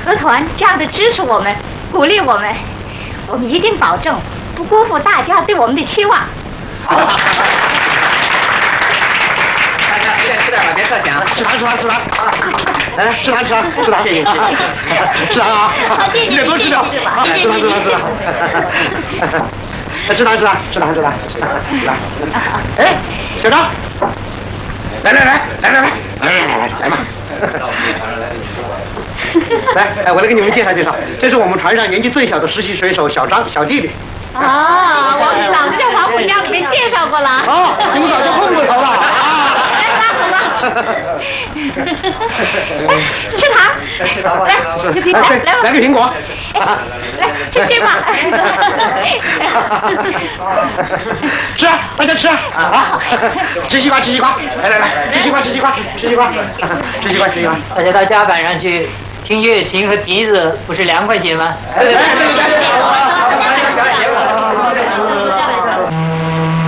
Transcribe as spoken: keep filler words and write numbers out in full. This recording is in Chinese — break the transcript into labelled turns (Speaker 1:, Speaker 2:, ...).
Speaker 1: 和团这样的支持我们、鼓励我们，我们一定保证不辜负大家对我们的期望。
Speaker 2: 大家随便吃点吧，别客气啊！
Speaker 3: 吃糖吃糖吃糖！哎，吃糖吃糖吃糖！谢谢谢谢，吃糖啊！你得多吃点。吃糖吃糖吃糖。吃糖吃糖吃糖吃糖吃糖吃糖！哎，小张，来来来来来来来来来来嘛！来，哎，我来给你们介绍介绍，这是我们船上年纪最小的实习水手小张，小弟弟。
Speaker 1: 啊，我们早就在黄浦江里面介绍过了。
Speaker 3: 哦，你们早就碰过头了啊！
Speaker 1: 来，拉好了。哎，吃糖，来，吃苹果，来
Speaker 3: 来个苹果。
Speaker 1: 来，吃西瓜。
Speaker 3: 吃啊，大家吃啊！啊，吃西瓜，吃西瓜，来来来，吃西瓜，吃西瓜，吃西瓜，吃西瓜，吃西瓜。
Speaker 4: 大家到甲板上去听乐琴和笛子，不是凉快些吗？
Speaker 3: 对对对对。